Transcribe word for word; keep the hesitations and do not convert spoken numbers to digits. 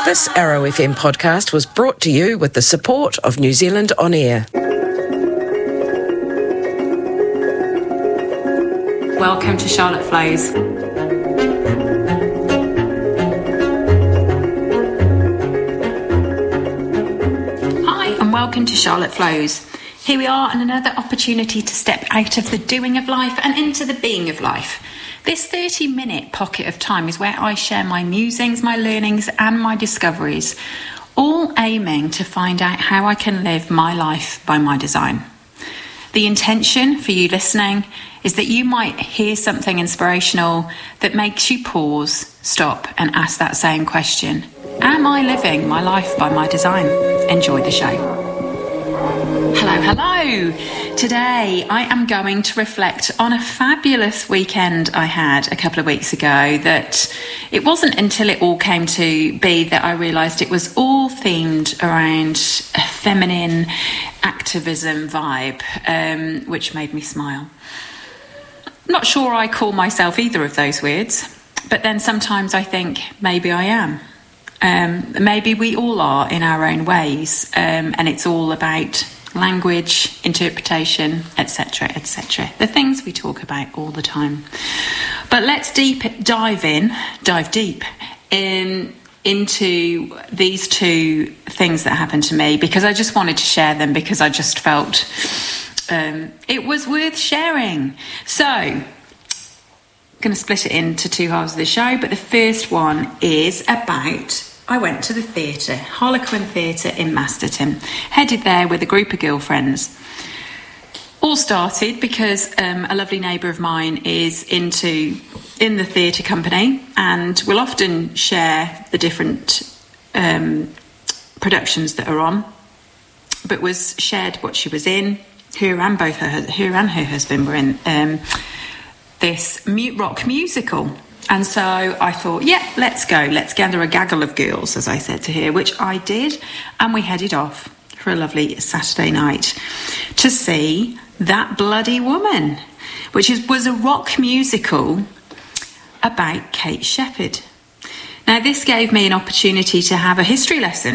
This Arrow F M podcast was brought to you with the support of New Zealand On Air. Welcome to Charlotte Flows. Hi, and welcome to Charlotte Flows. Here we are on another opportunity to step out of the doing of life and into the being of life. This thirty minute pocket of time is where I share my musings, my learnings and my discoveries, all aiming to find out how I can live my life by my design. The intention for you listening is that you might hear something inspirational that makes you pause, stop and ask that same question. Am I living my life by my design? Enjoy the show. Hello, hello. Today I am going to reflect on a fabulous weekend I had a couple of weeks ago that it wasn't until it all came to be that I realised it was all themed around a feminine activism vibe, um, which made me smile. Not sure I call myself either of those words, but then sometimes I think maybe I am. Um, maybe we all are in our own ways, um, and it's all about language, interpretation, et cetera, et cetera. The things we talk about all the time. But let's deep dive in, dive deep in into these two things that happened to me, because I just wanted to share them because I just felt um, it was worth sharing. So I'm going to split it into two halves of the show, but the first one is about I went to the theatre, Harlequin Theatre in Masterton, headed there with a group of girlfriends. All started because um, a lovely neighbour of mine is into in the theatre company and will often share the different um, productions that are on, but was shared what she was in. Her and both her, her and her husband were in um, this mute rock musical. And so I thought, yeah, let's go. Let's gather a gaggle of girls, as I said to her, which I did. And we headed off for a lovely Saturday night to see That Bloody Woman, which is, was a rock musical about Kate Shepherd. Now, this gave me an opportunity to have a history lesson